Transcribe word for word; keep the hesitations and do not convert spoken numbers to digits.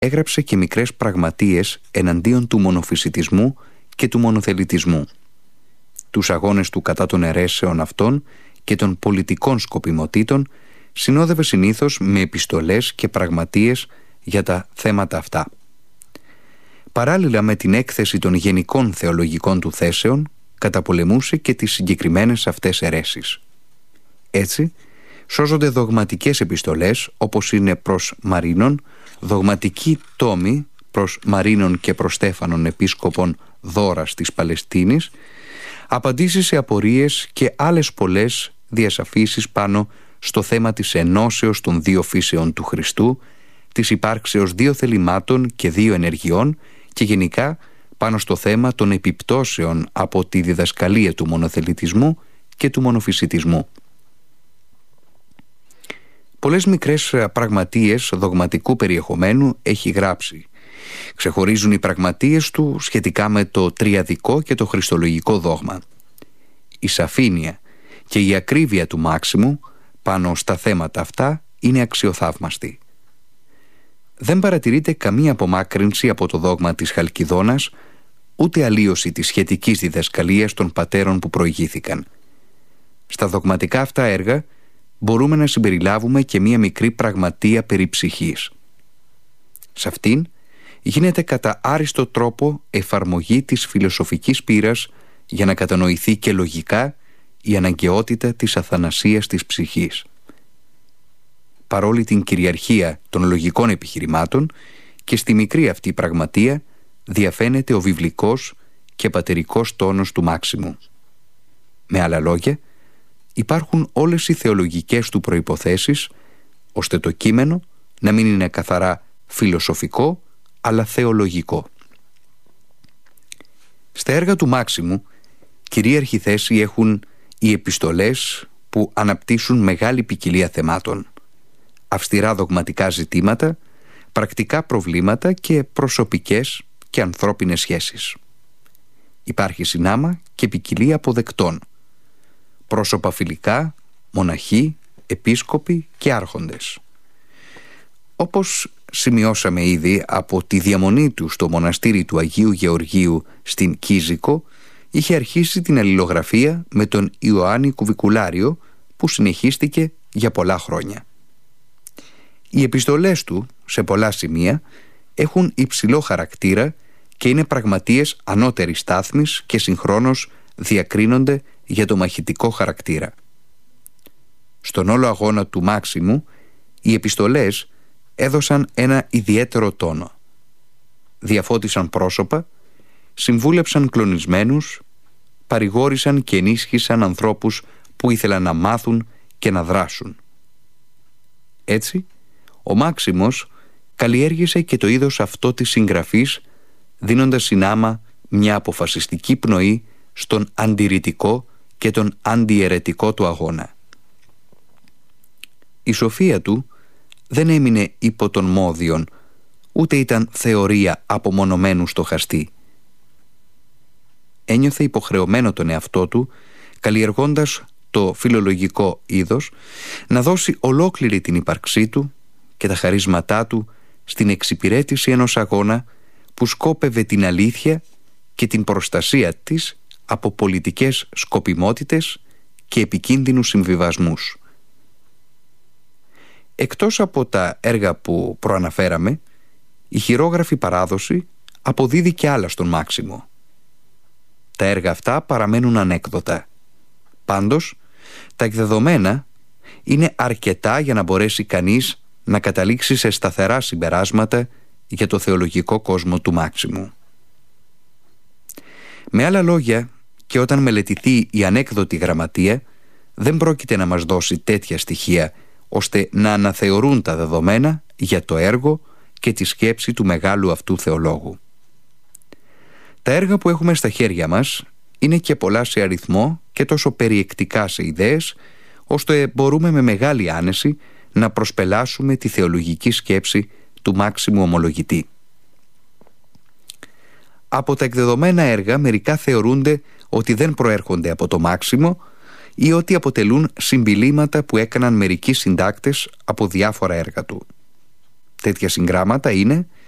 έγραψε και μικρές πραγματείες εναντίον του μονοφυσιτισμού και του μονοθελητισμού, τους αγώνες του κατά των αιρέσεων αυτών και των πολιτικών σκοπιμοτήτων συνόδευε συνήθως με επιστολές και πραγματείες για τα θέματα αυτά. Παράλληλα με την έκθεση των γενικών θεολογικών του θέσεων, καταπολεμούσε και τις συγκεκριμένες αυτές αιρέσεις. Έτσι, σώζονται δογματικές επιστολές όπως είναι προς Μαρίνων, δογματική τόμη προς Μαρίνων και προς Στέφανον επίσκοπον Δώρας της Παλαιστίνης, απαντήσεις σε απορίες και άλλες πολλές διασαφήσεις πάνω στο θέμα της ενώσεως των δύο φύσεων του Χριστού, της υπάρξεως δύο θελημάτων και δύο ενεργειών και γενικά πάνω στο θέμα των επιπτώσεων από τη διδασκαλία του μονοθελητισμού και του μονοφυσιτισμού. Πολλές μικρές πραγματείες δογματικού περιεχομένου έχει γράψει. Ξεχωρίζουν οι πραγματείες του σχετικά με το τριαδικό και το χριστολογικό δόγμα. Η σαφήνεια και η ακρίβεια του Μάξιμου πάνω στα θέματα αυτά είναι αξιοθαύμαστη. Δεν παρατηρείται καμία απομάκρυνση από το δόγμα της Χαλκιδόνας, ούτε αλλίωση της σχετικής διδασκαλίας των πατέρων που προηγήθηκαν. Στα δογματικά αυτά έργα μπορούμε να συμπεριλάβουμε και μία μικρή πραγματεία περί ψυχής. Σε αυτήν γίνεται κατά άριστο τρόπο εφαρμογή της φιλοσοφικής πείρας για να κατανοηθεί και λογικά η αναγκαιότητα της αθανασίας της ψυχής. Παρόλη την κυριαρχία των λογικών επιχειρημάτων, και στη μικρή αυτή πραγματεία διαφαίνεται ο βιβλικός και πατερικός τόνος του Μάξιμου. Με άλλα λόγια, υπάρχουν όλες οι θεολογικές του προϋποθέσεις, ώστε το κείμενο να μην είναι καθαρά φιλοσοφικό, αλλά θεολογικό. Στα έργα του Μάξιμου κυρίαρχη θέση έχουν οι επιστολές που αναπτύσσουν μεγάλη ποικιλία θεμάτων, αυστηρά δογματικά ζητήματα, πρακτικά προβλήματα και προσωπικές και ανθρώπινες σχέσεις. Υπάρχει συνάμα και ποικιλία αποδεκτών, πρόσωπα φιλικά, μοναχοί, επίσκοποι και άρχοντες. Όπως σημειώσαμε ήδη, από τη διαμονή του στο μοναστήρι του Αγίου Γεωργίου στην Κίζικο, είχε αρχίσει την αλληλογραφία με τον Ιωάννη Κουβικουλάριο, που συνεχίστηκε για πολλά χρόνια. Οι επιστολές του σε πολλά σημεία έχουν υψηλό χαρακτήρα και είναι πραγματείες ανώτερης στάθμης και συγχρόνως διακρίνονται για το μαχητικό χαρακτήρα. Στον όλο αγώνα του Μάξιμου, οι επιστολές έδωσαν ένα ιδιαίτερο τόνο. Διαφώτισαν πρόσωπα, συμβούλεψαν κλονισμένους, παρηγόρησαν και ενίσχυσαν ανθρώπους που ήθελαν να μάθουν και να δράσουν. Έτσι, ο Μάξιμος καλλιέργησε και το είδος αυτό της συγγραφής, δίνοντας συνάμα μια αποφασιστική πνοή στον αντιρρητικό και τον αντιαιρετικό του αγώνα. Η σοφία του δεν έμεινε υπό των μόδιων, ούτε ήταν θεωρία απομονωμένου στοχαστή. Ένιωθε υποχρεωμένο τον εαυτό του, καλλιεργώντας το φιλολογικό είδος, να δώσει ολόκληρη την ύπαρξή του και τα χαρίσματά του στην εξυπηρέτηση ενός αγώνα που σκόπευε την αλήθεια και την προστασία της από πολιτικές σκοπιμότητες και επικίνδυνους συμβιβασμούς. Εκτός από τα έργα που προαναφέραμε, η χειρόγραφη παράδοση αποδίδει και άλλα στον Μάξιμο. Τα έργα αυτά παραμένουν ανέκδοτα. Πάντως, τα εκδεδομένα είναι αρκετά για να μπορέσει κανείς να καταλήξει σε σταθερά συμπεράσματα για το θεολογικό κόσμο του Μάξιμου. Με άλλα λόγια, και όταν μελετηθεί η ανέκδοτη γραμματεία, δεν πρόκειται να μας δώσει τέτοια στοιχεία ώστε να αναθεωρούν τα δεδομένα για το έργο και τη σκέψη του μεγάλου αυτού θεολόγου. Τα έργα που έχουμε στα χέρια μας είναι και πολλά σε αριθμό και τόσο περιεκτικά σε ιδέες, ώστε μπορούμε με μεγάλη άνεση να προσπελάσουμε τη θεολογική σκέψη του Μάξιμου ομολογητή. Από τα εκδεδομένα έργα μερικά θεωρούνται ότι δεν προέρχονται από το Μάξιμο ή ότι αποτελούν συμπιλήματα που έκαναν μερικοί συντάκτες από διάφορα έργα του. Τέτοια συγγράμματα είναι